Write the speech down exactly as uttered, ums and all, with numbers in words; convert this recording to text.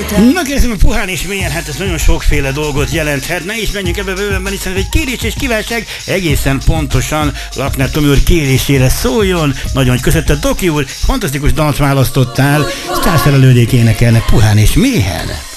Na kérdezem, hogy puhán és mélyen, hát ez nagyon sokféle dolgot jelenthet. Ne is menjünk ebbe bővenben, hiszen ez egy kérés és kívánság egészen pontosan Lakner Tomi úr kérésére szóljon. Nagyon köszönte, Toki úr, fantasztikus dalt választottál, sztárfelelődék énekelnek puhán és mélyen.